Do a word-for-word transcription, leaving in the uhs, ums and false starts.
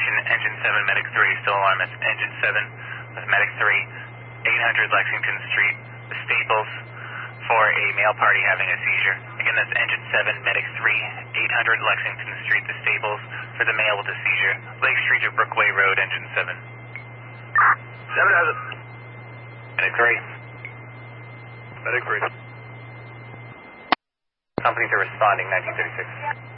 station, engine seven, medic three, still alarm. That's engine seven with medic three, eight hundred Lexington Street, the Staples, for a male party having a seizure. Again, that's engine seven, medic three, eight hundred Lexington Street, the Staples, for the male with a seizure. Lake Street to Brookway Road, engine seven. seven has it. Medic three. Medic three. Companies are responding, nineteen thirty-six.